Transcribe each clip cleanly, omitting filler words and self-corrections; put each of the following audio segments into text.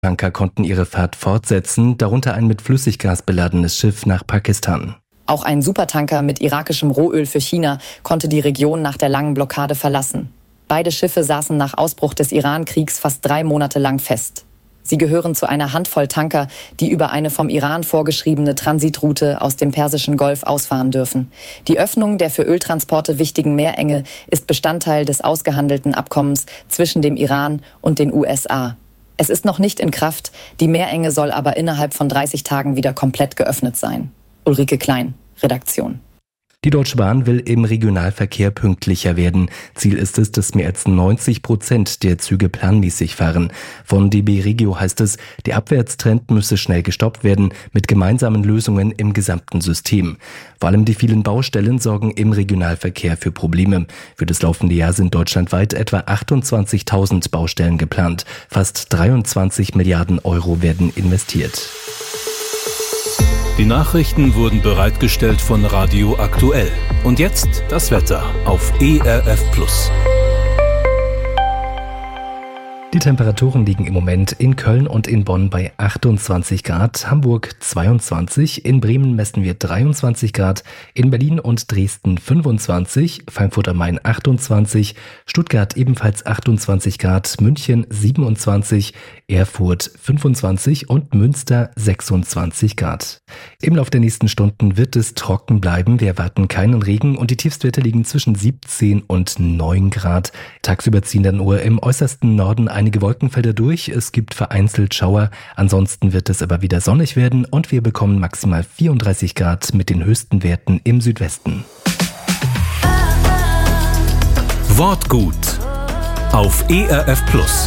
Tanker konnten ihre Fahrt fortsetzen, darunter ein mit Flüssiggas beladenes Schiff nach Pakistan. Auch ein Supertanker mit irakischem Rohöl für China konnte die Region nach der langen Blockade verlassen. Beide Schiffe saßen nach Ausbruch des Iran-Kriegs fast 3 Monate lang fest. Sie gehören zu einer Handvoll Tanker, die über eine vom Iran vorgeschriebene Transitroute aus dem Persischen Golf ausfahren dürfen. Die Öffnung der für Öltransporte wichtigen Meerenge ist Bestandteil des ausgehandelten Abkommens zwischen dem Iran und den USA. Es ist noch nicht in Kraft, die Meerenge soll aber innerhalb von 30 Tagen wieder komplett geöffnet sein. Ulrike Klein, Redaktion. Die Deutsche Bahn will im Regionalverkehr pünktlicher werden. Ziel ist es, dass mehr als 90% der Züge planmäßig fahren. Von DB Regio heißt es, der Abwärtstrend müsse schnell gestoppt werden, mit gemeinsamen Lösungen im gesamten System. Vor allem die vielen Baustellen sorgen im Regionalverkehr für Probleme. Für das laufende Jahr sind deutschlandweit etwa 28.000 Baustellen geplant. Fast 23 Milliarden Euro werden investiert. Die Nachrichten wurden bereitgestellt von Radio Aktuell. Und jetzt das Wetter auf ERF+. Die Temperaturen liegen im Moment in Köln und in Bonn bei 28 Grad, Hamburg 22, in Bremen messen wir 23 Grad, in Berlin und Dresden 25, Frankfurt am Main 28, Stuttgart ebenfalls 28 Grad, München 27, Erfurt 25 und Münster 26 Grad. Im Laufe der nächsten Stunden wird es trocken bleiben, wir erwarten keinen Regen und die Tiefstwerte liegen zwischen 17 und 9 Grad. Tagsüber ziehen dann nur im äußersten Norden einige Wolkenfelder durch, es gibt vereinzelt Schauer, ansonsten wird es aber wieder sonnig werden und wir bekommen maximal 34 Grad mit den höchsten Werten im Südwesten. Wortgut auf ERF+.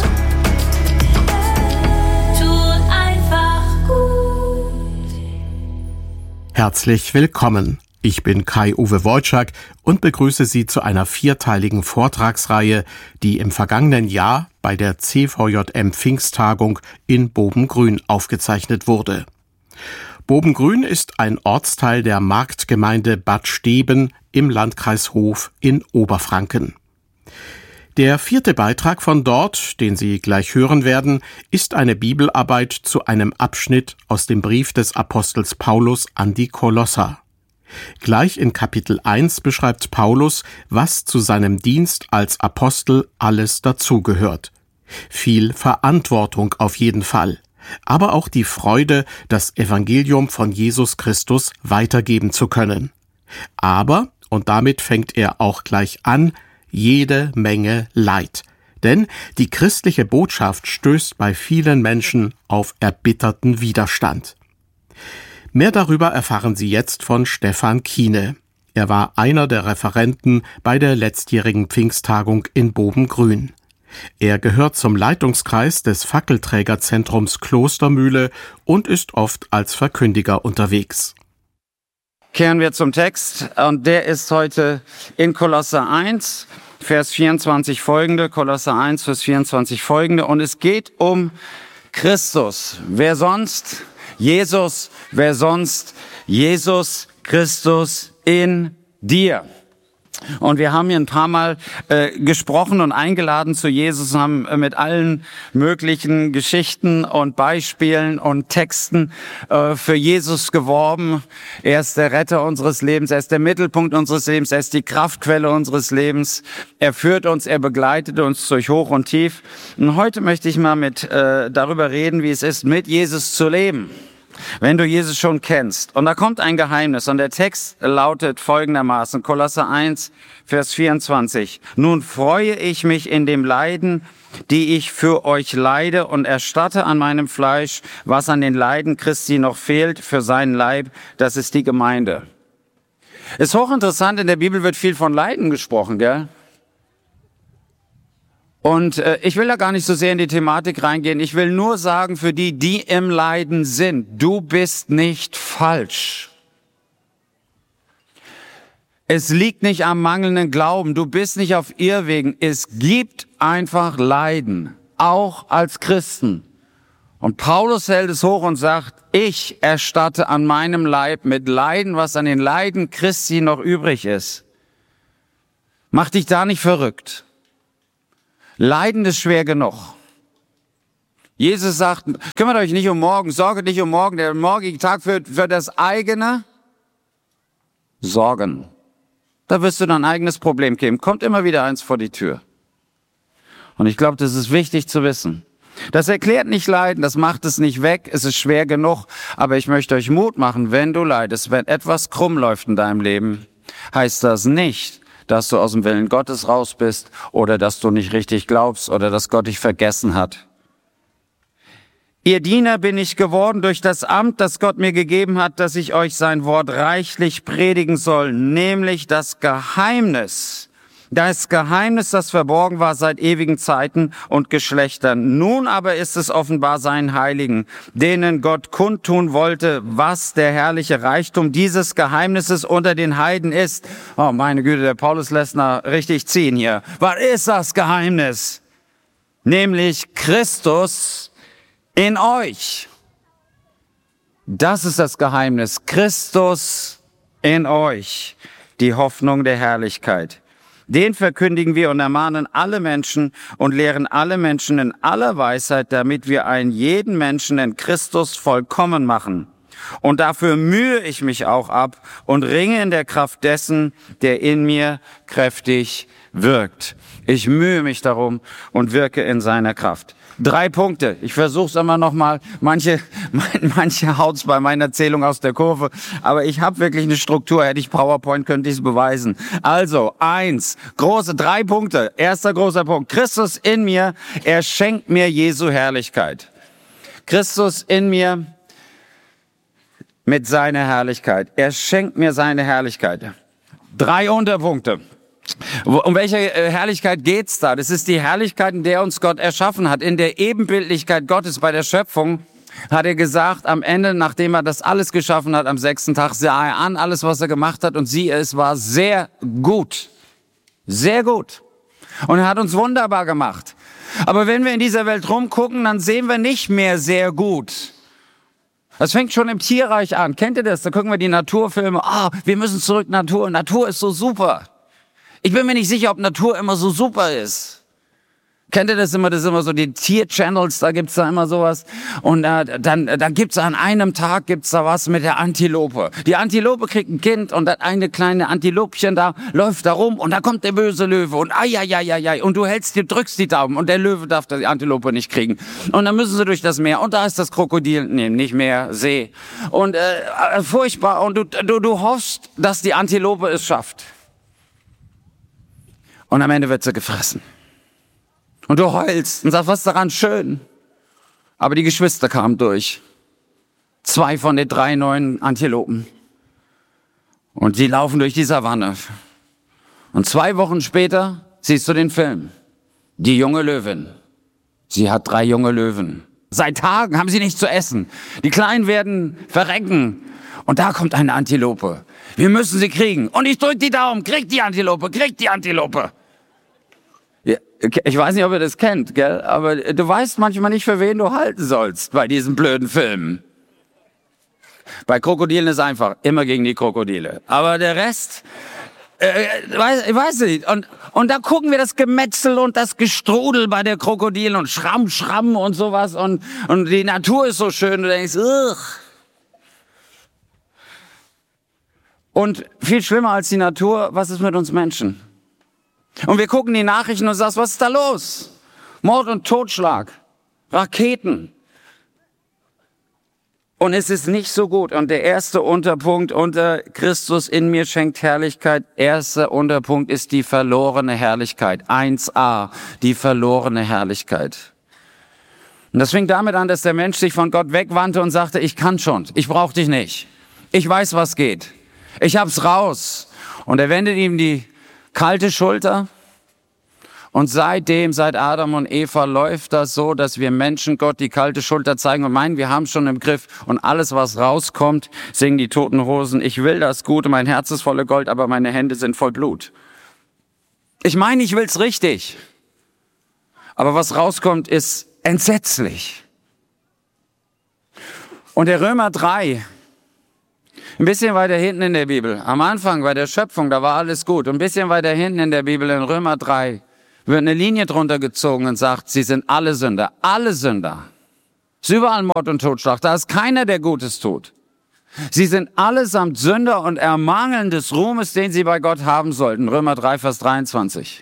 Herzlich willkommen. Ich bin Kai-Uwe Wojczak und begrüße Sie zu einer 4-teiligen Vortragsreihe, die im vergangenen Jahr bei der CVJM Pfingsttagung in Bobengrün aufgezeichnet wurde. Bobengrün ist ein Ortsteil der Marktgemeinde Bad Steben im Landkreis Hof in Oberfranken. Der 4. Beitrag von dort, den Sie gleich hören werden, ist eine Bibelarbeit zu einem Abschnitt aus dem Brief des Apostels Paulus an die Kolosser. Gleich in Kapitel 1 beschreibt Paulus, was zu seinem Dienst als Apostel alles dazugehört. Viel Verantwortung auf jeden Fall, aber auch die Freude, das Evangelium von Jesus Christus weitergeben zu können. Aber, und damit fängt er auch gleich an, jede Menge Leid. Denn die christliche Botschaft stößt bei vielen Menschen auf erbitterten Widerstand. Mehr darüber erfahren Sie jetzt von Stefan Kiene. Er war einer der Referenten bei der letztjährigen Pfingsttagung in Bobengrün. Er gehört zum Leitungskreis des Fackelträgerzentrums Klostermühle und ist oft als Verkündiger unterwegs. Kehren wir zum Text und der ist heute in Kolosser 1, Vers 24 folgende, Kolosser 1, Vers 24 folgende und es geht um Christus. Wer sonst? Jesus. Wer sonst? Jesus Christus in dir. Und wir haben hier ein paar Mal gesprochen und eingeladen zu Jesus und haben mit allen möglichen Geschichten und Beispielen und Texten für Jesus geworben. Er ist der Retter unseres Lebens, er ist der Mittelpunkt unseres Lebens, er ist die Kraftquelle unseres Lebens. Er führt uns, er begleitet uns durch Hoch und Tief. Und heute möchte ich mal darüber reden, wie es ist, mit Jesus zu leben. Wenn du Jesus schon kennst. Und da kommt ein Geheimnis. Und der Text lautet folgendermaßen, Kolosser 1, Vers 24. Nun freue ich mich in dem Leiden, die ich für euch leide und erstatte an meinem Fleisch, was an den Leiden Christi noch fehlt für seinen Leib. Das ist die Gemeinde. Ist hochinteressant, in der Bibel wird viel von Leiden gesprochen, gell? Und ich will da gar nicht so sehr in die Thematik reingehen. Ich will nur sagen, für die, die im Leiden sind, du bist nicht falsch. Es liegt nicht am mangelnden Glauben. Du bist nicht auf Irrwegen. Es gibt einfach Leiden, auch als Christen. Und Paulus hält es hoch und sagt, ich erstatte an meinem Leib mit Leiden, was an den Leiden Christi noch übrig ist. Mach dich da nicht verrückt. Leiden ist schwer genug. Jesus sagt, kümmert euch nicht um morgen, sorget nicht um morgen, der morgige Tag für das eigene Sorgen. Da wirst du dein eigenes Problem geben. Kommt immer wieder eins vor die Tür. Und ich glaube, das ist wichtig zu wissen. Das erklärt nicht Leiden, das macht es nicht weg, es ist schwer genug. Aber ich möchte euch Mut machen, wenn du leidest, wenn etwas krumm läuft in deinem Leben, heißt das nicht, dass du aus dem Willen Gottes raus bist oder dass du nicht richtig glaubst oder dass Gott dich vergessen hat. Ihr Diener bin ich geworden durch das Amt, das Gott mir gegeben hat, dass ich euch sein Wort reichlich predigen soll, nämlich das Geheimnis, das verborgen war seit ewigen Zeiten und Geschlechtern. Nun aber ist es offenbar seinen Heiligen, denen Gott kundtun wollte, was der herrliche Reichtum dieses Geheimnisses unter den Heiden ist. Oh, meine Güte, der Paulus lässt nach richtig ziehen hier. Was ist das Geheimnis? Nämlich Christus in euch. Das ist das Geheimnis. Christus in euch. Die Hoffnung der Herrlichkeit. Den verkündigen wir und ermahnen alle Menschen und lehren alle Menschen in aller Weisheit, damit wir einen jeden Menschen in Christus vollkommen machen. Und dafür mühe ich mich auch ab und ringe in der Kraft dessen, der in mir kräftig wirkt. Ich mühe mich darum und wirke in seiner Kraft. 3 Punkte. Ich versuche es immer noch mal. Manche haut's bei meiner Erzählung aus der Kurve. Aber ich habe wirklich eine Struktur. Hätte ich PowerPoint, könnte ich es beweisen. Also, 3 Punkte. Erster großer Punkt. Christus in mir, er schenkt mir Jesu Herrlichkeit. Christus in mir mit seiner Herrlichkeit. Er schenkt mir seine Herrlichkeit. 3 Unterpunkte. Um welche Herrlichkeit geht's da? Das ist die Herrlichkeit, in der uns Gott erschaffen hat. In der Ebenbildlichkeit Gottes bei der Schöpfung hat er gesagt, am Ende, nachdem er das alles geschaffen hat, am 6. Tag sah er an, alles, was er gemacht hat, und siehe, es war sehr gut. Sehr gut. Und er hat uns wunderbar gemacht. Aber wenn wir in dieser Welt rumgucken, dann sehen wir nicht mehr sehr gut. Das fängt schon im Tierreich an. Kennt ihr das? Da gucken wir die Naturfilme. Wir müssen zurück Natur. Natur ist so super. Ich bin mir nicht sicher, ob Natur immer so super ist. Kennt ihr das immer? Das ist immer so die Tier-Channels, da gibt's da immer sowas. Und dann gibt's an einem Tag gibt's da was mit der Antilope. Die Antilope kriegt ein Kind und das eine kleine Antilopchen da läuft da rum und da kommt der böse Löwe und ai. Und du drückst die Daumen und der Löwe darf die Antilope nicht kriegen. Und dann müssen sie durch das Meer und da ist das Krokodil, nicht Meer, See. Und furchtbar. Und du hoffst, dass die Antilope es schafft. Und am Ende wird sie gefressen. Und du heulst und sagst, was ist daran schön? Aber die Geschwister kamen durch. 2 von den 3 neuen Antilopen. Und sie laufen durch die Savanne. Und 2 Wochen später siehst du den Film. Die junge Löwin. Sie hat 3 junge Löwen. Seit Tagen haben sie nichts zu essen. Die Kleinen werden verrecken. Und da kommt eine Antilope. Wir müssen sie kriegen. Und ich drück die Daumen. Krieg die Antilope. Ja, ich weiß nicht, ob ihr das kennt, gell? Aber du weißt manchmal nicht, für wen du halten sollst bei diesen blöden Filmen. Bei Krokodilen ist einfach, immer gegen die Krokodile. Aber der Rest, ich weiß nicht. Und da gucken wir das Gemetzel und das Gestrudel bei der Krokodilen und Schramm und sowas. Und die Natur ist so schön. Du denkst, ugh. Und viel schlimmer als die Natur, was ist mit uns Menschen? Und wir gucken die Nachrichten und sagen, was ist da los? Mord und Totschlag, Raketen. Und es ist nicht so gut. Und der erste Unterpunkt unter Christus in mir schenkt Herrlichkeit. Erster Unterpunkt ist die verlorene Herrlichkeit. 1a, die verlorene Herrlichkeit. Und das fing damit an, dass der Mensch sich von Gott wegwandte und sagte, ich kann schon, ich brauche dich nicht. Ich weiß, was geht. Ich hab's raus. Und er wendet ihm die kalte Schulter. Und seitdem, seit Adam und Eva, läuft das so, dass wir Menschen Gott die kalte Schulter zeigen und meinen, wir haben schon im Griff. Und alles, was rauskommt, singen die Toten Hosen. Ich will das Gute, mein Herz ist voller Gold, aber meine Hände sind voll Blut. Ich meine, ich will's richtig. Aber was rauskommt, ist entsetzlich. Und der Römer 3, ein bisschen weiter hinten in der Bibel, am Anfang bei der Schöpfung, da war alles gut. Und ein bisschen weiter hinten in der Bibel, in Römer 3, wird eine Linie drunter gezogen und sagt, sie sind alle Sünder. Alle Sünder. Es ist überall Mord und Totschlag. Da ist keiner, der Gutes tut. Sie sind allesamt Sünder und ermangeln des Ruhmes, den sie bei Gott haben sollten. Römer 3, Vers 23.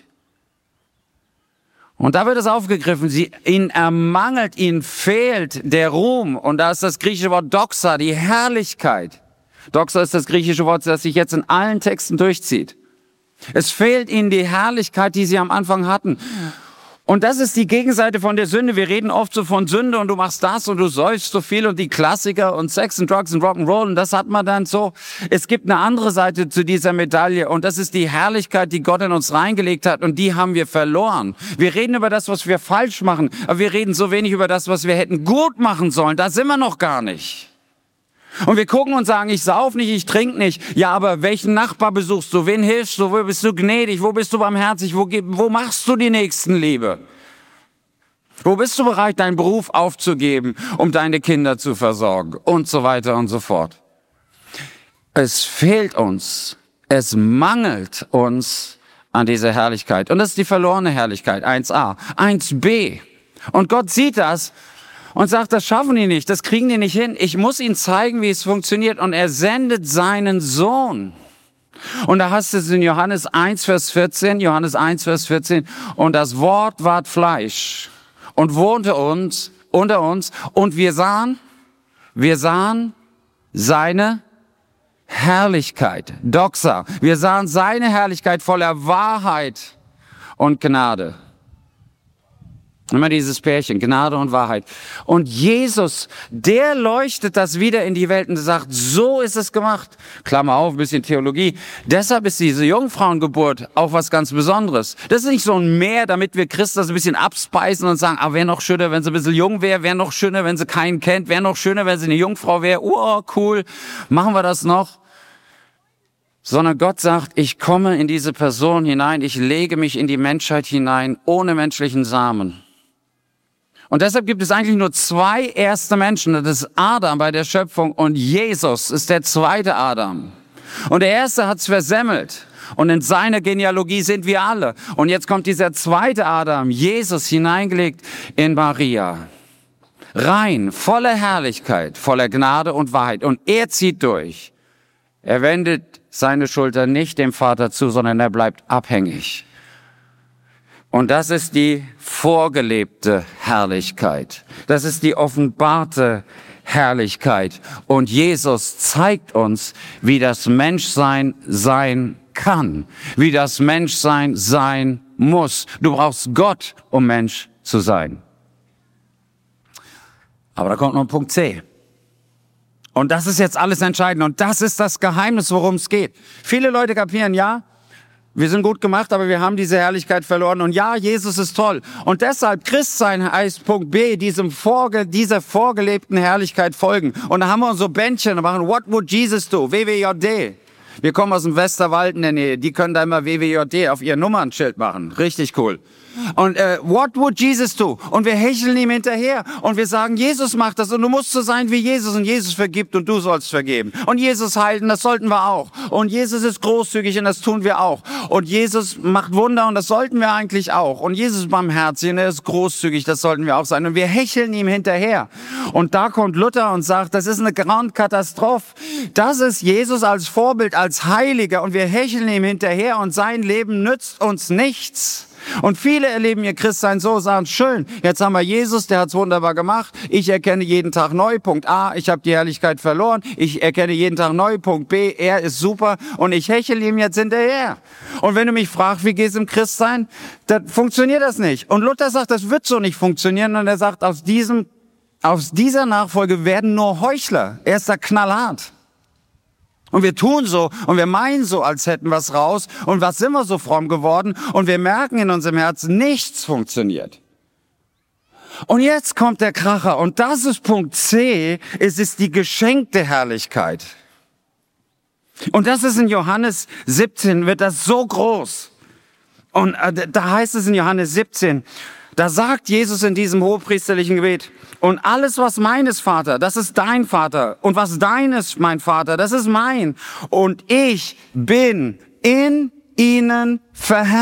Und da wird es aufgegriffen, ihnen ermangelt, ihnen fehlt der Ruhm. Und da ist das griechische Wort Doxa, die Herrlichkeit. Doxa ist das griechische Wort, das sich jetzt in allen Texten durchzieht. Es fehlt ihnen die Herrlichkeit, die sie am Anfang hatten. Und das ist die Gegenseite von der Sünde. Wir reden oft so von Sünde und du machst das und du säufst so viel und die Klassiker und Sex und Drugs und Rock'n'Roll und das hat man dann so. Es gibt eine andere Seite zu dieser Medaille und das ist die Herrlichkeit, die Gott in uns reingelegt hat und die haben wir verloren. Wir reden über das, was wir falsch machen, aber wir reden so wenig über das, was wir hätten gut machen sollen. Da sind wir noch gar nicht. Und wir gucken und sagen, ich sauf nicht, ich trink nicht. Ja, aber welchen Nachbar besuchst du? Wen hilfst du? Wo bist du gnädig? Wo bist du barmherzig? Wo machst du die Nächstenliebe? Wo bist du bereit, deinen Beruf aufzugeben, um deine Kinder zu versorgen? Und so weiter und so fort. Es fehlt uns, es mangelt uns an dieser Herrlichkeit. Und das ist die verlorene Herrlichkeit, 1a. 1b. Und Gott sieht das und sagt, das schaffen die nicht, das kriegen die nicht hin. Ich muss ihnen zeigen, wie es funktioniert. Und er sendet seinen Sohn. Und da hast du es in Johannes 1, Vers 14. Johannes 1, Vers 14. Und das Wort ward Fleisch und wohnte unter uns. Und wir sahen seine Herrlichkeit. Doxa. Wir sahen seine Herrlichkeit voller Wahrheit und Gnade. Immer dieses Pärchen, Gnade und Wahrheit. Und Jesus, der leuchtet das wieder in die Welt und sagt, so ist es gemacht. Klammer auf, ein bisschen Theologie. Deshalb ist diese Jungfrauengeburt auch was ganz Besonderes. Das ist nicht so ein Mehr, damit wir Christen das ein bisschen abspeisen und sagen, wäre noch schöner, wenn sie ein bisschen jung wäre, wäre noch schöner, wenn sie keinen kennt, wäre noch schöner, wenn sie eine Jungfrau wäre. Cool, machen wir das noch. Sondern Gott sagt, ich komme in diese Person hinein, ich lege mich in die Menschheit hinein, ohne menschlichen Samen. Und deshalb gibt es eigentlich nur zwei erste Menschen. Das ist Adam bei der Schöpfung und Jesus ist der zweite Adam. Und der erste hat's versemmelt. Und in seiner Genealogie sind wir alle. Und jetzt kommt dieser zweite Adam, Jesus, hineingelegt in Maria. Rein, voller Herrlichkeit, voller Gnade und Wahrheit. Und er zieht durch. Er wendet seine Schulter nicht dem Vater zu, sondern er bleibt abhängig. Und das ist die vorgelebte Herrlichkeit. Das ist die offenbarte Herrlichkeit. Und Jesus zeigt uns, wie das Menschsein sein kann, wie das Menschsein sein muss. Du brauchst Gott, um Mensch zu sein. Aber da kommt noch Punkt C. Und das ist jetzt alles entscheidend. Und das ist das Geheimnis, worum es geht. Viele Leute kapieren, ja, wir sind gut gemacht, aber wir haben diese Herrlichkeit verloren. Und ja, Jesus ist toll. Und deshalb, Christsein heißt Punkt B, dieser vorgelebten Herrlichkeit folgen. Und da haben wir so Bändchen und machen, what would Jesus do? WWJD. Wir kommen aus dem Westerwald in der Nähe. Die können da immer WWJD auf ihr Nummernschild machen. Richtig cool. Und what would Jesus do? Und wir hecheln ihm hinterher und wir sagen, Jesus macht das und du musst so sein wie Jesus und Jesus vergibt und du sollst vergeben. Und Jesus heilt und das sollten wir auch. Und Jesus ist großzügig und das tun wir auch. Und Jesus macht Wunder und das sollten wir eigentlich auch. Und Jesus ist barmherzig und er ist großzügig, das sollten wir auch sein. Und wir hecheln ihm hinterher. Und da kommt Luther und sagt, das ist eine Grande Katastrophe. Das ist Jesus als Vorbild, als Heiliger und wir hecheln ihm hinterher und sein Leben nützt uns nichts. Und viele erleben ihr Christsein so, sagen, schön, jetzt haben wir Jesus, der hat's wunderbar gemacht. Ich erkenne jeden Tag neu, Punkt A, ich habe die Herrlichkeit verloren. Ich erkenne jeden Tag neu, Punkt B, er ist super und ich hechel ihm jetzt hinterher. Und wenn du mich fragst, wie geht's im Christsein, dann funktioniert das nicht. Und Luther sagt, das wird so nicht funktionieren. Und er sagt, aus dieser Nachfolge werden nur Heuchler. Er ist da knallhart. Und wir tun so und wir meinen so, als hätten wir es raus. Und was sind wir so fromm geworden? Und wir merken in unserem Herzen, nichts funktioniert. Und jetzt kommt der Kracher. Und das ist Punkt C. Es ist die geschenkte Herrlichkeit. Und das ist in Johannes 17, wird das so groß. Und da heißt es in Johannes 17, da sagt Jesus in diesem hohepriesterlichen Gebet, und alles, was meines Vater, das ist dein Vater. Und was dein ist, mein Vater, das ist mein. Und ich bin in ihnen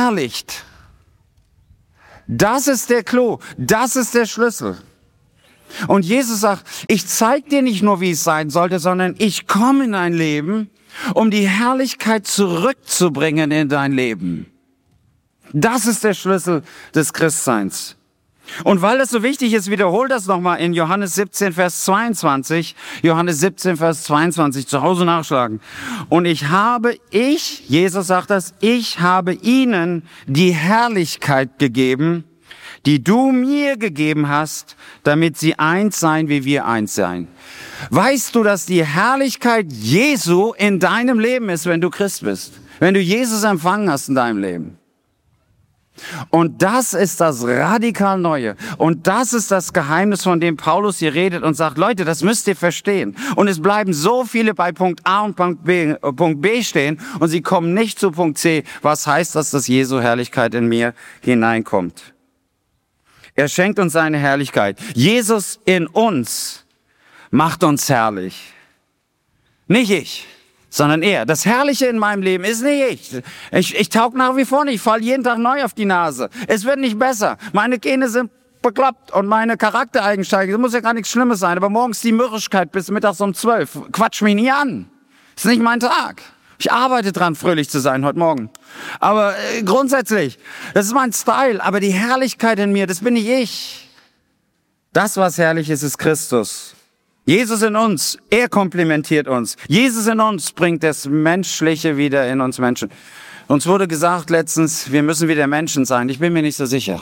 verherrlicht. Das ist der Clou. Das ist der Schlüssel. Und Jesus sagt, ich zeige dir nicht nur, wie es sein sollte, sondern ich komme in dein Leben, um die Herrlichkeit zurückzubringen in dein Leben. Das ist der Schlüssel des Christseins. Und weil das so wichtig ist, wiederhol das nochmal in Johannes 17, Vers 22. Johannes 17, Vers 22, zu Hause nachschlagen. Und Jesus sagt das, ich habe ihnen die Herrlichkeit gegeben, die du mir gegeben hast, damit sie eins seien, wie wir eins seien. Weißt du, dass die Herrlichkeit Jesu in deinem Leben ist, wenn du Christ bist? Wenn du Jesus empfangen hast in deinem Leben? Und das ist das radikal Neue. Und das ist das Geheimnis, von dem Paulus hier redet und sagt, Leute, das müsst ihr verstehen. Und es bleiben so viele bei Punkt A und Punkt B stehen und sie kommen nicht zu Punkt C. Was heißt das, dass Jesu Herrlichkeit in mir hineinkommt? Er schenkt uns seine Herrlichkeit. Jesus in uns macht uns herrlich. Nicht ich, sondern er. Das Herrliche in meinem Leben ist nicht ich. Ich taug nach wie vor nicht. Ich falle jeden Tag neu auf die Nase. Es wird nicht besser. Meine Gene sind bekloppt und meine Charaktereigenschaften, das muss ja gar nichts Schlimmes sein, aber morgens die Mürrigkeit bis mittags um 12. Quatsch mich nie an. Ist nicht mein Tag. Ich arbeite dran, fröhlich zu sein heute Morgen. Aber grundsätzlich, das ist mein Style. Aber die Herrlichkeit in mir, das bin nicht ich. Das, was herrlich ist, ist Christus. Jesus in uns, er komplimentiert uns. Jesus in uns bringt das Menschliche wieder in uns Menschen. Uns wurde gesagt letztens, wir müssen wieder Menschen sein. Ich bin mir nicht so sicher.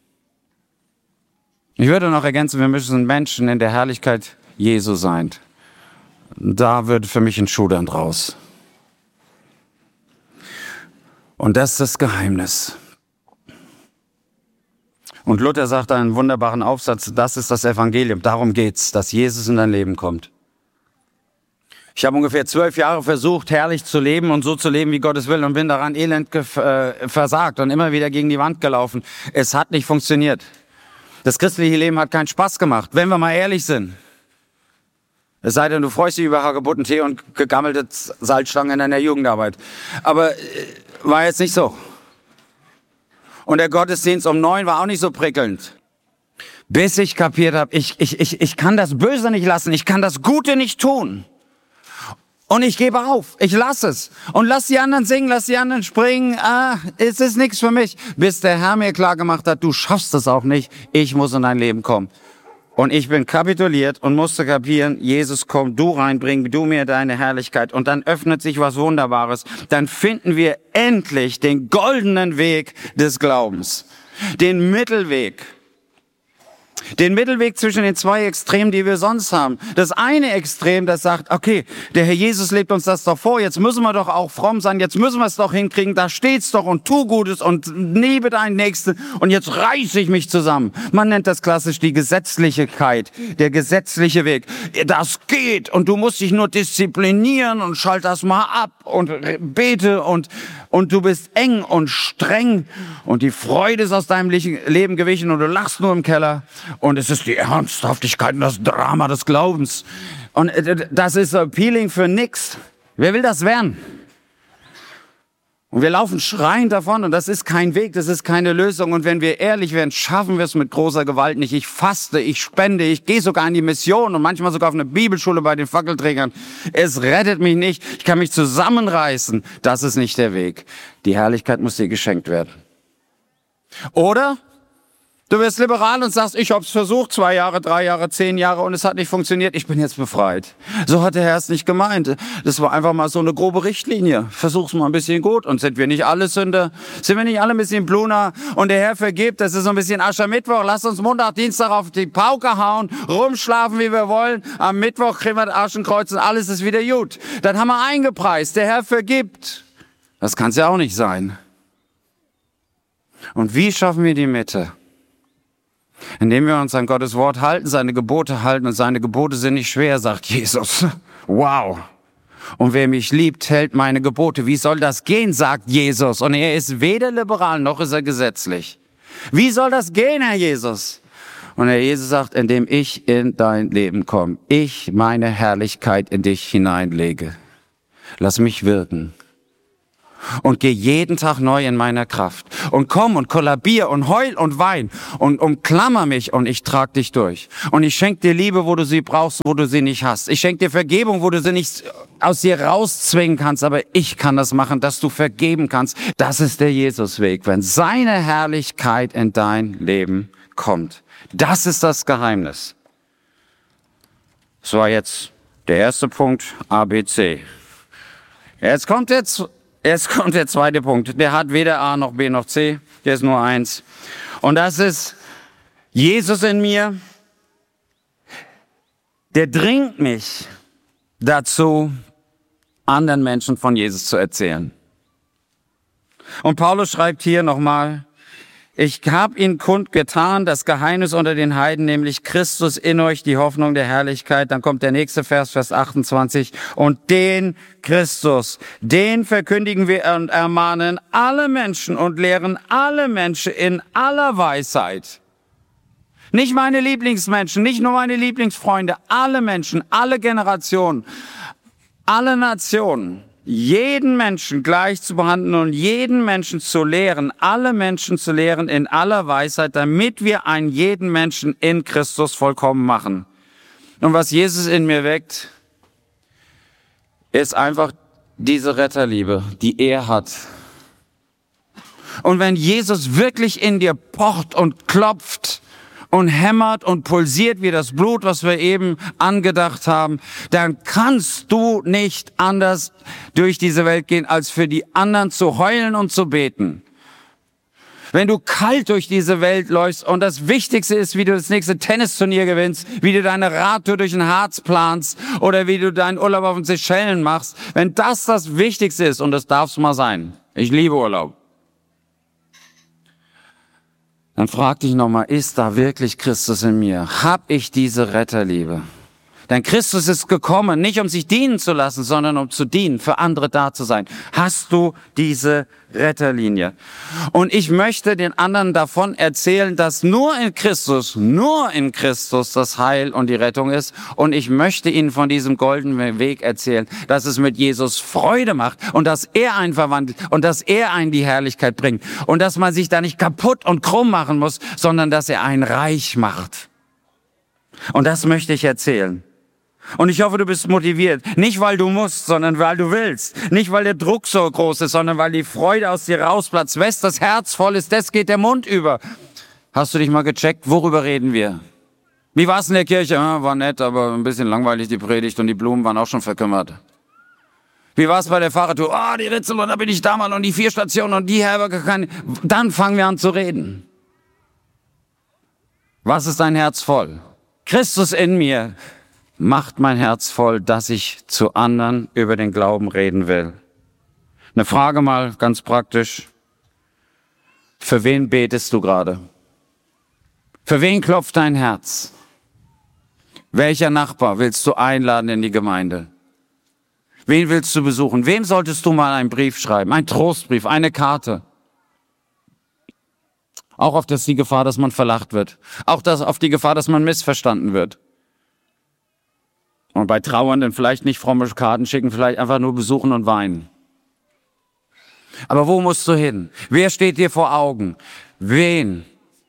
Ich würde noch ergänzen, wir müssen Menschen in der Herrlichkeit Jesu sein. Da wird für mich ein Schuh dann draus. Und das ist das Geheimnis. Und Luther sagt einen wunderbaren Aufsatz, das ist das Evangelium. Darum geht's, dass Jesus in dein Leben kommt. Ich habe ungefähr 12 Jahre versucht, herrlich zu leben und so zu leben, wie Gottes will, und bin daran elend versagt und immer wieder gegen die Wand gelaufen. Es hat nicht funktioniert. Das christliche Leben hat keinen Spaß gemacht, wenn wir mal ehrlich sind. Es sei denn, du freust dich über Hagebuttentee und gegammelte Salzstangen in deiner Jugendarbeit. Aber war jetzt nicht so. Und der Gottesdienst um 9 war auch nicht so prickelnd. Bis ich kapiert habe, ich kann das Böse nicht lassen, ich kann das Gute nicht tun. Und ich gebe auf, ich lasse es. Und lass die anderen singen, lass die anderen springen. Es ist nichts für mich. Bis der Herr mir klar gemacht hat, du schaffst es auch nicht, ich muss in dein Leben kommen. Und ich bin kapituliert und musste kapieren, Jesus, komm, du reinbring, du mir deine Herrlichkeit. Und dann öffnet sich was Wunderbares. Dann finden wir endlich den goldenen Weg des Glaubens. Den Mittelweg. Den Mittelweg zwischen den zwei Extremen, die wir sonst haben. Das eine Extrem, das sagt, okay, der Herr Jesus lebt uns das doch vor, jetzt müssen wir doch auch fromm sein, jetzt müssen wir es doch hinkriegen, da steht's doch und tu Gutes und liebe deinen Nächsten und jetzt reiße ich mich zusammen. Man nennt das klassisch die Gesetzlichkeit, der gesetzliche Weg. Das geht und du musst dich nur disziplinieren und schalt das mal ab und bete und du bist eng und streng und die Freude ist aus deinem Leben gewichen und du lachst nur im Keller. Und es ist die Ernsthaftigkeit und das Drama des Glaubens. Und das ist appealing für nix. Wer will das werden? Und wir laufen schreiend davon und das ist kein Weg, das ist keine Lösung. Und wenn wir ehrlich werden, schaffen wir es mit großer Gewalt nicht. Ich faste, ich spende, ich gehe sogar in die Mission und manchmal sogar auf eine Bibelschule bei den Fackelträgern. Es rettet mich nicht. Ich kann mich zusammenreißen. Das ist nicht der Weg. Die Herrlichkeit muss dir geschenkt werden. Oder du wirst liberal und sagst, ich hab's versucht, 2 Jahre, 3 Jahre, 10 Jahre und es hat nicht funktioniert, ich bin jetzt befreit. So hat der Herr es nicht gemeint. Das war einfach mal so eine grobe Richtlinie. Versuch's mal ein bisschen gut. Und sind wir nicht alle Sünder? Sind wir nicht alle ein bisschen Bluna? Und der Herr vergibt, das ist so ein bisschen Aschermittwoch. Lasst uns Montag, Dienstag auf die Pauke hauen, rumschlafen, wie wir wollen. Am Mittwoch kriegen wir das Aschenkreuz und alles ist wieder gut. Dann haben wir eingepreist, der Herr vergibt. Das kann's ja auch nicht sein. Und wie schaffen wir die Mitte? Indem wir uns an Gottes Wort halten, seine Gebote halten und seine Gebote sind nicht schwer, sagt Jesus. Wow. Und wer mich liebt, hält meine Gebote. Wie soll das gehen, sagt Jesus. Und er ist weder liberal noch ist er gesetzlich. Wie soll das gehen, Herr Jesus? Und Herr Jesus sagt, indem ich in dein Leben komme, ich meine Herrlichkeit in dich hineinlege. Lass mich wirken. und geh jeden Tag neu in meiner Kraft. Und komm und kollabier und heul und wein und umklammer mich und ich trag dich durch. Und ich schenke dir Liebe, wo du sie brauchst, wo du sie nicht hast. Ich schenke dir Vergebung, wo du sie nicht aus dir rauszwingen kannst, aber ich kann das machen, dass du vergeben kannst. Das ist der Jesusweg, wenn seine Herrlichkeit in dein Leben kommt. Das ist das Geheimnis. Das war jetzt der erste Punkt, ABC. Jetzt kommt der zweite Punkt. Der hat weder A noch B noch C. Der ist nur eins. Und das ist Jesus in mir. Der dringt mich dazu, anderen Menschen von Jesus zu erzählen. Und Paulus schreibt hier nochmal, ich habe ihnen kundgetan, das Geheimnis unter den Heiden, nämlich Christus in euch, die Hoffnung der Herrlichkeit. Dann kommt der nächste Vers, Vers 28. Und den Christus, den verkündigen wir und ermahnen alle Menschen und lehren alle Menschen in aller Weisheit. Nicht meine Lieblingsmenschen, nicht nur meine Lieblingsfreunde, alle Menschen, alle Generationen, alle Nationen. Jeden Menschen gleich zu behandeln und jeden Menschen zu lehren, alle Menschen zu lehren in aller Weisheit, damit wir einen jeden Menschen in Christus vollkommen machen. Und was Jesus in mir weckt, ist einfach diese Retterliebe, die er hat. Und wenn Jesus wirklich in dir pocht und klopft und hämmert und pulsiert wie das Blut, was wir eben angedacht haben, dann kannst du nicht anders durch diese Welt gehen, als für die anderen zu heulen und zu beten. Wenn du kalt durch diese Welt läufst und das Wichtigste ist, wie du das nächste Tennisturnier gewinnst, wie du deine Radtour durch den Harz planst oder wie du deinen Urlaub auf den Seychellen machst, wenn das das Wichtigste ist, und das darf's mal sein, ich liebe Urlaub, dann frag dich nochmal, ist da wirklich Christus in mir? Hab ich diese Retterliebe? Denn Christus ist gekommen, nicht um sich dienen zu lassen, sondern um zu dienen, für andere da zu sein. Hast du diese Retterlinie? Und ich möchte den anderen davon erzählen, dass nur in Christus das Heil und die Rettung ist. Und ich möchte ihnen von diesem goldenen Weg erzählen, dass es mit Jesus Freude macht und dass er einen verwandelt und dass er einen die Herrlichkeit bringt. Und dass man sich da nicht kaputt und krumm machen muss, sondern dass er einen reich macht. Und das möchte ich erzählen. Und ich hoffe, du bist motiviert. Nicht, weil du musst, sondern weil du willst. Nicht, weil der Druck so groß ist, sondern weil die Freude aus dir rausplatzt. Wes das Herz voll ist, des geht der Mund über. Hast du dich mal gecheckt? Worüber reden wir? Wie war's in der Kirche? Ja, war nett, aber ein bisschen langweilig die Predigt und die Blumen waren auch schon verkümmert. Wie war's bei der Fahrradtour? Die Ritzel und da bin ich da mal und die 4 Stationen und die Herberge. Dann fangen wir an zu reden. Was ist dein Herz voll? Christus in mir macht mein Herz voll, dass ich zu anderen über den Glauben reden will. Eine Frage mal ganz praktisch. Für wen betest du gerade? Für wen klopft dein Herz? Welcher Nachbar willst du einladen in die Gemeinde? Wen willst du besuchen? Wem solltest du mal einen Brief schreiben? Einen Trostbrief, eine Karte? Auch auf die Gefahr, dass man verlacht wird. Auch auf die Gefahr, dass man missverstanden wird. Und bei Trauernden vielleicht nicht fromme Karten schicken, vielleicht einfach nur besuchen und weinen. Aber wo musst du hin? Wer steht dir vor Augen? Wen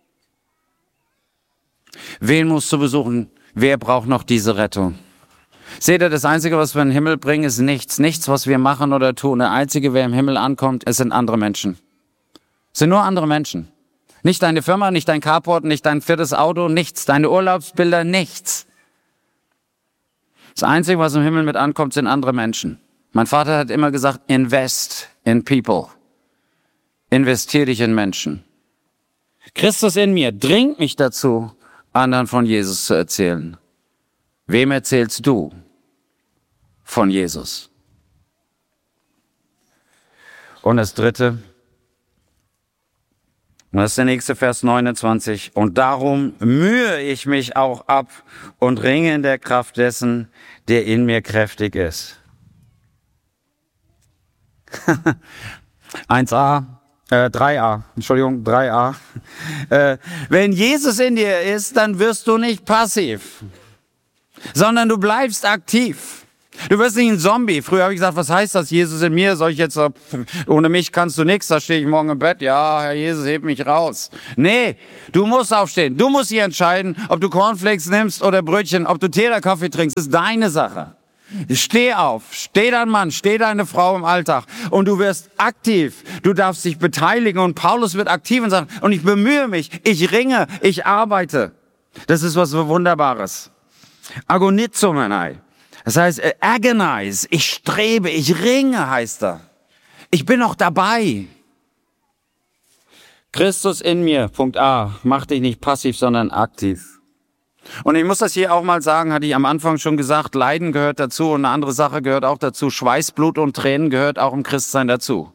musst du besuchen? Wer braucht noch diese Rettung? Seht ihr, das Einzige, was wir in den Himmel bringen, ist nichts. Nichts, was wir machen oder tun. Der Einzige, wer im Himmel ankommt, es sind andere Menschen. Es sind nur andere Menschen. Nicht deine Firma, nicht dein Carport, nicht dein 4. Auto, nichts. Deine Urlaubsbilder, nichts. Das Einzige, was im Himmel mit ankommt, sind andere Menschen. Mein Vater hat immer gesagt, invest in people. Investier dich in Menschen. Christus in mir dringt mich dazu, anderen von Jesus zu erzählen. Wem erzählst du von Jesus? Und das Dritte, und das ist der nächste Vers 29. Und darum mühe ich mich auch ab und ringe in der Kraft dessen, der in mir kräftig ist. 3a. Wenn Jesus in dir ist, dann wirst du nicht passiv, sondern du bleibst aktiv. Du wirst nicht ein Zombie. Früher habe ich gesagt, was heißt das, Jesus in mir? Soll ich jetzt, ohne mich kannst du nichts, da stehe ich morgen im Bett. Ja, Herr Jesus, heb mich raus. Nee, du musst aufstehen. Du musst hier entscheiden, ob du Cornflakes nimmst oder Brötchen, ob du Tee oder Kaffee trinkst. Das ist deine Sache. Steh auf, steh dein Mann, steh deine Frau im Alltag und du wirst aktiv. Du darfst dich beteiligen und Paulus wird aktiv und sagt, und ich bemühe mich, ich ringe, ich arbeite. Das ist was Wunderbares. Agonizomai. Das heißt, agonize, ich strebe, ich ringe, heißt da. Ich bin noch dabei. Christus in mir, Punkt A, mach dich nicht passiv, sondern aktiv. Und ich muss das hier auch mal sagen, hatte ich am Anfang schon gesagt, Leiden gehört dazu und eine andere Sache gehört auch dazu. Schweiß, Blut und Tränen gehört auch im Christsein dazu.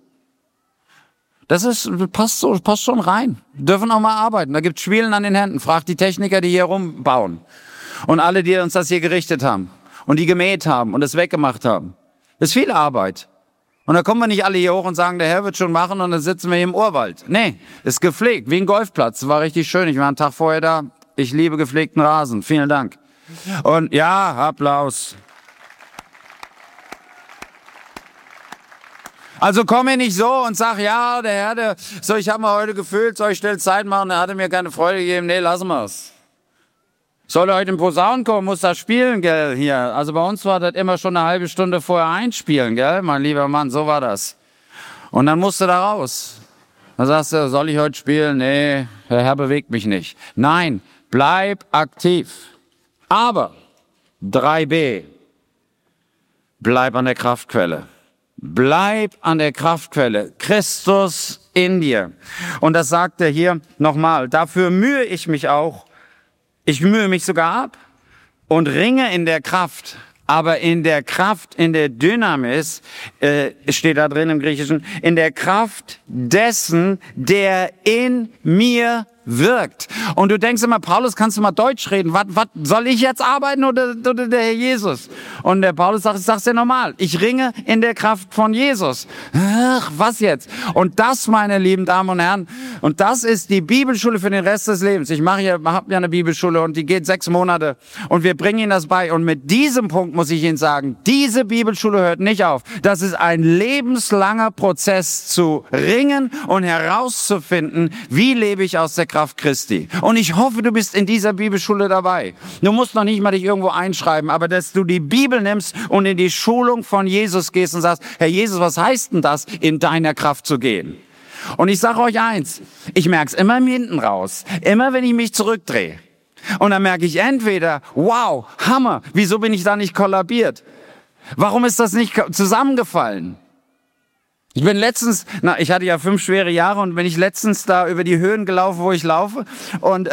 Passt schon rein. Wir dürfen auch mal arbeiten. Da gibt's Schwielen an den Händen. Fragt die Techniker, die hier rumbauen. Und alle, die uns das hier gerichtet haben. Und die gemäht haben und es weggemacht haben. Das ist viel Arbeit. Und da kommen wir nicht alle hier hoch und sagen, der Herr wird schon machen und dann sitzen wir hier im Urwald. Nee, ist gepflegt, wie ein Golfplatz. War richtig schön. Ich war einen Tag vorher da. Ich liebe gepflegten Rasen. Vielen Dank. Und ja, Applaus. Also komm mir nicht so und sag, ja, der Herr, ich habe mal heute gefühlt, soll ich schnell Zeit machen, der hatte mir keine Freude gegeben. Nee, lassen wir's. Soll er heute in Posaunen kommen, muss er spielen, gell, hier. Also bei uns war das immer schon eine halbe Stunde vorher einspielen, gell, mein lieber Mann, so war das. Und dann musste da raus. Dann sagst du, soll ich heute spielen? Nee, der Herr bewegt mich nicht. Nein, bleib aktiv. Aber 3b, bleib an der Kraftquelle. Bleib an der Kraftquelle. Christus in dir. Und das sagt er hier nochmal. Dafür mühe ich mich auch. Ich mühe mich sogar ab und ringe in der Kraft. Aber in der Kraft, in der Dynamis, steht da drin im Griechischen, in der Kraft dessen, der in mir wirkt. Und du denkst immer, Paulus, kannst du mal Deutsch reden? Was soll ich jetzt arbeiten oder der Herr Jesus? Und der Paulus sagt, ich sag's dir normal. Ich ringe in der Kraft von Jesus. Ach, was jetzt? Und das, meine lieben Damen und Herren, und das ist die Bibelschule für den Rest des Lebens. Ich hab ja eine Bibelschule und die geht 6 Monate und wir bringen Ihnen das bei. Und mit diesem Punkt muss ich Ihnen sagen, diese Bibelschule hört nicht auf. Das ist ein lebenslanger Prozess zu ringen und herauszufinden, wie lebe ich aus der Kraft Christi. Und ich hoffe, du bist in dieser Bibelschule dabei. Du musst noch nicht mal dich irgendwo einschreiben, aber dass du die Bibel nimmst und in die Schulung von Jesus gehst und sagst, Herr Jesus, was heißt denn das, in deiner Kraft zu gehen? Und ich sage euch eins, ich merke es immer hinten raus, immer wenn ich mich zurückdrehe. Und dann merke ich entweder, wow, Hammer, wieso bin ich da nicht kollabiert? Warum ist das nicht zusammengefallen? Ich bin letztens, ich hatte ja 5 schwere Jahre und bin ich letztens da über die Höhen gelaufen, wo ich laufe und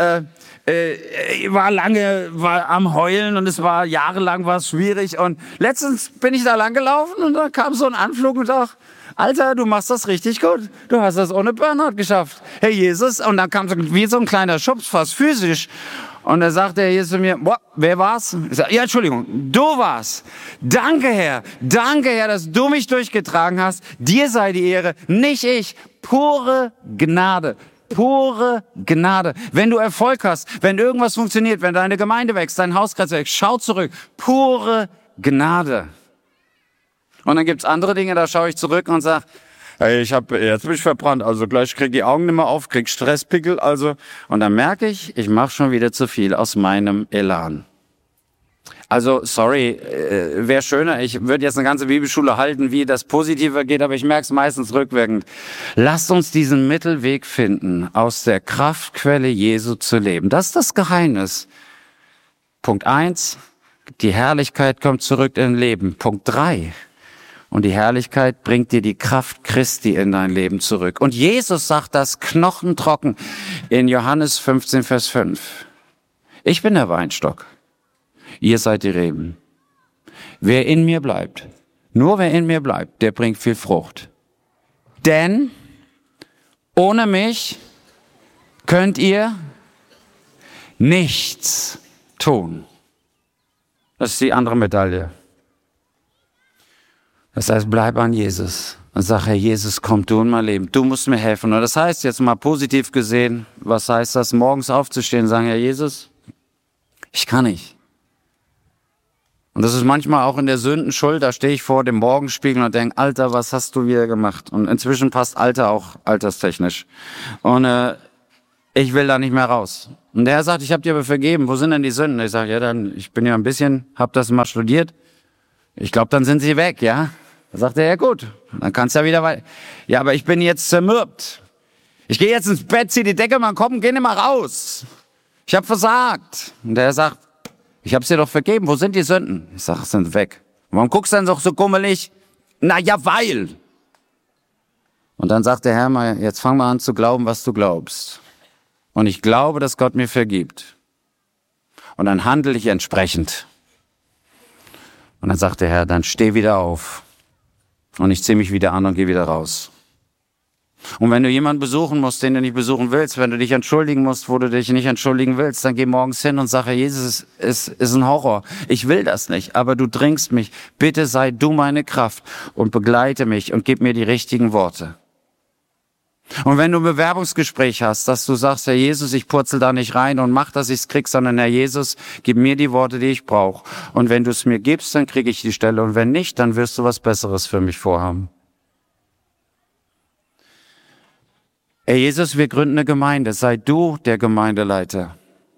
war am Heulen und jahrelang war es schwierig und letztens bin ich da lang gelaufen und da kam so ein Anflug und dachte, Alter, du machst das richtig gut. Du hast das ohne Burnout geschafft. Herr Jesus, und dann kam so wie so ein kleiner Schubs, fast physisch. Und da sagte er Jesus zu mir, wer war's? Ich sag, ja, Entschuldigung, du war's. Danke, Herr, dass du mich durchgetragen hast. Dir sei die Ehre, nicht ich. Pure Gnade. Pure Gnade. Wenn du Erfolg hast, wenn irgendwas funktioniert, wenn deine Gemeinde wächst, dein Hauskreis wächst, schau zurück. Pure Gnade. Und dann gibt's andere Dinge, da schaue ich zurück und sag, hey, jetzt bin ich verbrannt, also gleich krieg die Augen nicht mehr auf, krieg Stresspickel, also. Und dann merke ich mache schon wieder zu viel aus meinem Elan. Also, sorry, wäre schöner, ich würde jetzt eine ganze Bibelschule halten, wie das Positive geht, aber ich merke es meistens rückwirkend. Lasst uns diesen Mittelweg finden, aus der Kraftquelle Jesu zu leben. Das ist das Geheimnis. Punkt 1, die Herrlichkeit kommt zurück in Leben. Punkt 3, und die Herrlichkeit bringt dir die Kraft Christi in dein Leben zurück. Und Jesus sagt das knochentrocken in Johannes 15, Vers 5. Ich bin der Weinstock. Ihr seid die Reben. Wer in mir bleibt, nur wer in mir bleibt, der bringt viel Frucht. Denn ohne mich könnt ihr nichts tun. Das ist die andere Medaille. Das heißt, bleib an Jesus und sag, Herr Jesus, komm du in mein Leben. Du musst mir helfen. Und das heißt jetzt mal positiv gesehen, was heißt das, morgens aufzustehen und sagen, Herr Jesus, ich kann nicht. Und Und das ist manchmal auch in der Sündenschuld, da stehe ich vor dem Morgenspiegel und denke, Alter, was hast du wieder gemacht? Und inzwischen passt Alter auch alterstechnisch. Und ich will da nicht mehr raus. Und der Herr sagt, ich habe dir aber vergeben, wo sind denn die Sünden? Ich sage, ja, dann, ich bin ja ein bisschen, hab das mal studiert. Ich glaube, dann sind sie weg, ja? Da sagt er, ja gut, dann kannst du ja wieder weiter. Ja, aber ich bin jetzt zermürbt. Ich gehe jetzt ins Bett, zieh die Decke mal, komm, geh nicht mal raus. Ich habe versagt. Und der Herr sagt, ich habe es dir doch vergeben, wo sind die Sünden? Ich sage, sind weg. Warum guckst du denn so gummelig? Na ja, weil. Und dann sagt der Herr mal, jetzt fang mal an zu glauben, was du glaubst. Und ich glaube, dass Gott mir vergibt. Und dann handle ich entsprechend. Und dann sagt der Herr, dann steh wieder auf. Und ich ziehe mich wieder an und gehe wieder raus. Und wenn du jemanden besuchen musst, den du nicht besuchen willst, wenn du dich entschuldigen musst, wo du dich nicht entschuldigen willst, dann geh morgens hin und sag, Jesus, es ist ein Horror. Ich will das nicht, aber du drängst mich. Bitte sei du meine Kraft und begleite mich und gib mir die richtigen Worte. Und wenn du ein Bewerbungsgespräch hast, dass du sagst, Herr Jesus, ich purzel da nicht rein und mach, dass ich's krieg, sondern Herr Jesus, gib mir die Worte, die ich brauche. Und wenn du es mir gibst, dann kriege ich die Stelle. Und wenn nicht, dann wirst du was Besseres für mich vorhaben. Herr Jesus, wir gründen eine Gemeinde. Sei du der Gemeindeleiter.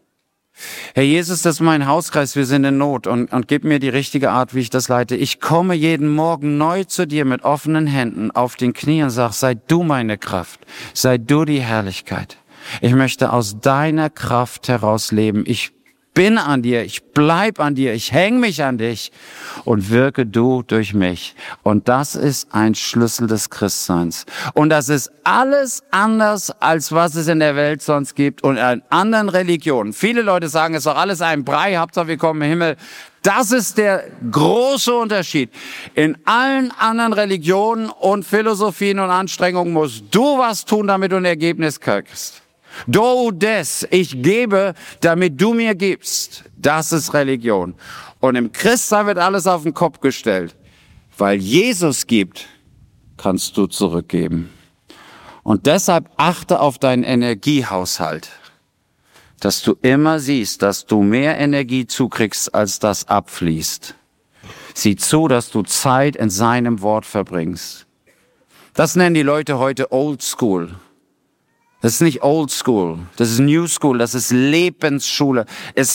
Herr Jesus, das ist mein Hauskreis, wir sind in Not und gib mir die richtige Art, wie ich das leite. Ich komme jeden Morgen neu zu dir mit offenen Händen auf den Knien und sag, sei du meine Kraft, sei du die Herrlichkeit. Ich möchte aus deiner Kraft heraus leben. Ich bin an dir, ich bleib an dir, ich häng mich an dich und wirke du durch mich. Und das ist ein Schlüssel des Christseins. Und das ist alles anders, als was es in der Welt sonst gibt und in anderen Religionen. Viele Leute sagen, es ist doch alles ein Brei, Hauptsache wir kommen im Himmel. Das ist der große Unterschied. In allen anderen Religionen und Philosophien und Anstrengungen musst du was tun, damit du ein Ergebnis kriegst. Do des, ich gebe, damit du mir gibst. Das ist Religion. Und im Christsein wird alles auf den Kopf gestellt. Weil Jesus gibt, kannst du zurückgeben. Und deshalb achte auf deinen Energiehaushalt. Dass du immer siehst, dass du mehr Energie zukriegst, als das abfließt. Sieh zu, dass du Zeit in seinem Wort verbringst. Das nennen die Leute heute Old School. Das ist nicht Old School, das ist New School, das ist Lebensschule.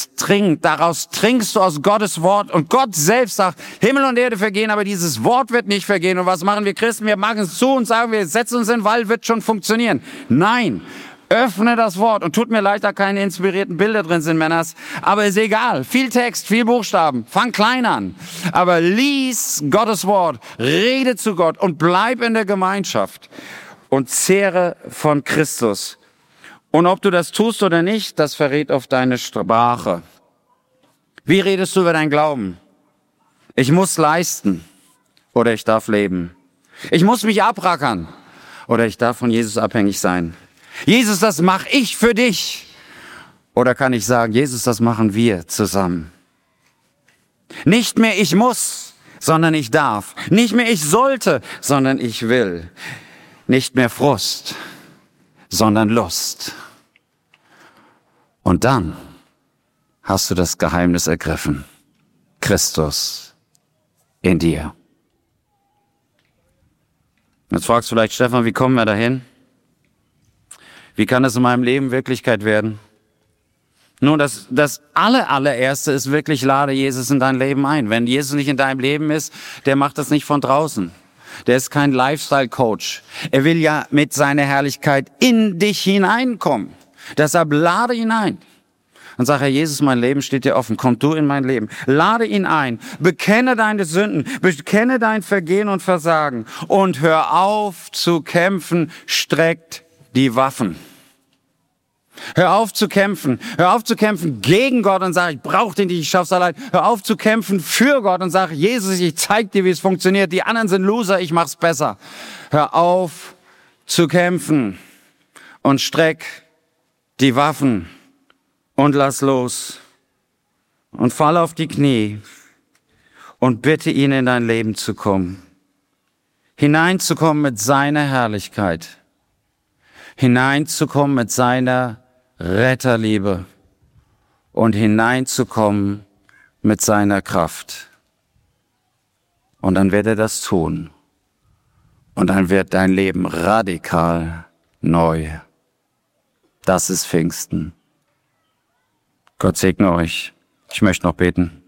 Daraus trinkst du aus Gottes Wort und Gott selbst sagt, Himmel und Erde vergehen, aber dieses Wort wird nicht vergehen. Und was machen wir Christen? Wir machen es zu und sagen, wir setzen uns in den Wald, wird schon funktionieren. Nein, öffne das Wort und tut mir leid, da keine inspirierten Bilder drin sind, Männers, aber ist egal. Viel Text, viel Buchstaben, fang klein an. Aber lies Gottes Wort, rede zu Gott und bleib in der Gemeinschaft. Und zehre von Christus. Und ob du das tust oder nicht, das verrät auf deine Sprache. Wie redest du über deinen Glauben? Ich muss leisten oder ich darf leben. Ich muss mich abrackern oder ich darf von Jesus abhängig sein. Jesus, das mache ich für dich. Oder kann ich sagen, Jesus, das machen wir zusammen. Nicht mehr ich muss, sondern ich darf. Nicht mehr ich sollte, sondern ich will. Nicht mehr Frust, sondern Lust. Und dann hast du das Geheimnis ergriffen. Christus in dir. Jetzt fragst du vielleicht, Stefan, wie kommen wir dahin? Wie kann das in meinem Leben Wirklichkeit werden? Nun, das allererste ist wirklich, lade Jesus in dein Leben ein. Wenn Jesus nicht in deinem Leben ist, der macht das nicht von draußen. Der ist kein Lifestyle-Coach. Er will ja mit seiner Herrlichkeit in dich hineinkommen. Deshalb lade ihn ein. Und sag, Herr Jesus, mein Leben steht dir offen. Komm du in mein Leben. Lade ihn ein. Bekenne deine Sünden. Bekenne dein Vergehen und Versagen. Und hör auf zu kämpfen. Streckt die Waffen. Hör auf zu kämpfen. Hör auf zu kämpfen gegen Gott und sag, ich brauche den nicht, ich schaff's allein. Hör auf zu kämpfen für Gott und sag, Jesus, ich zeig dir, wie es funktioniert. Die anderen sind Loser, ich mach's besser. Hör auf zu kämpfen und streck die Waffen und lass los. Und fall auf die Knie und bitte ihn, in dein Leben zu kommen. Hineinzukommen mit seiner Herrlichkeit. Hineinzukommen mit seiner Retterliebe und hineinzukommen mit seiner Kraft. Und dann wird er das tun. Und dann wird dein Leben radikal neu. Das ist Pfingsten. Gott segne euch. Ich möchte noch beten.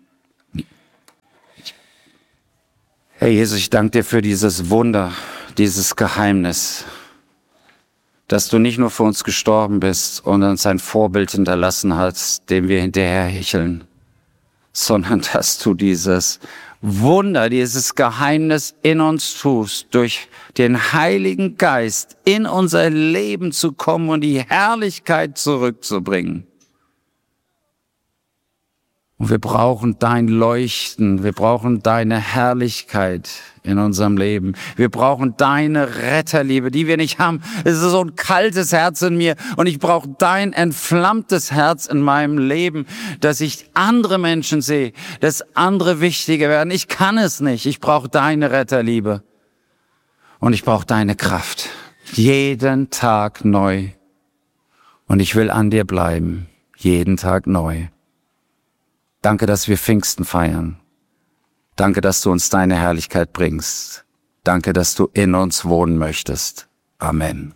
Herr Jesus, ich danke dir für dieses Wunder, dieses Geheimnis, dass du nicht nur für uns gestorben bist und uns ein Vorbild hinterlassen hast, dem wir hinterher hecheln, sondern dass du dieses Wunder, dieses Geheimnis in uns tust, durch den Heiligen Geist in unser Leben zu kommen und die Herrlichkeit zurückzubringen. Und wir brauchen dein Leuchten, wir brauchen deine Herrlichkeit in unserem Leben. Wir brauchen deine Retterliebe, die wir nicht haben. Es ist so ein kaltes Herz in mir und ich brauche dein entflammtes Herz in meinem Leben, dass ich andere Menschen sehe, dass andere wichtiger werden. Ich kann es nicht. Ich brauche deine Retterliebe und ich brauche deine Kraft. Jeden Tag neu. Und ich will an dir bleiben. Jeden Tag neu. Danke, dass wir Pfingsten feiern. Danke, dass du uns deine Herrlichkeit bringst. Danke, dass du in uns wohnen möchtest. Amen.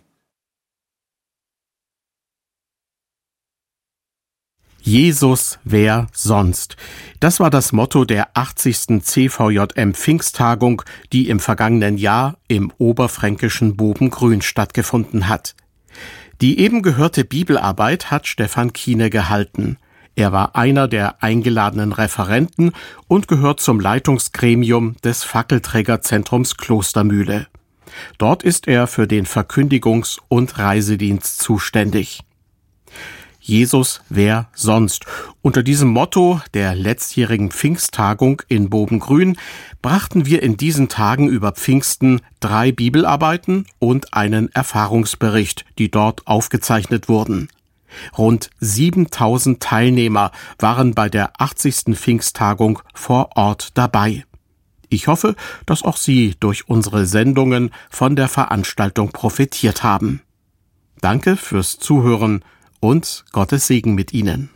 Jesus, wer sonst? Das war das Motto der 80. CVJM Pfingsttagung, die im vergangenen Jahr im oberfränkischen Bobengrün stattgefunden hat. Die eben gehörte Bibelarbeit hat Stefan Kiene gehalten. Er war einer der eingeladenen Referenten und gehört zum Leitungsgremium des Fackelträgerzentrums Klostermühle. Dort ist er für den Verkündigungs- und Reisedienst zuständig. Jesus, wer sonst? Unter diesem Motto der letztjährigen Pfingsttagung in Bobengrün brachten wir in diesen Tagen über Pfingsten 3 Bibelarbeiten und einen Erfahrungsbericht, die dort aufgezeichnet wurden. Rund 7.000 Teilnehmer waren bei der 80. Pfingsttagung vor Ort dabei. Ich hoffe, dass auch Sie durch unsere Sendungen von der Veranstaltung profitiert haben. Danke fürs Zuhören und Gottes Segen mit Ihnen.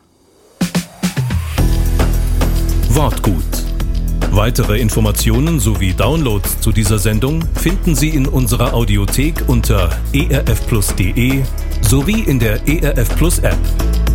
Wortgut. Weitere Informationen sowie Downloads zu dieser Sendung finden Sie in unserer Audiothek unter erfplus.de sowie in der ERF Plus App.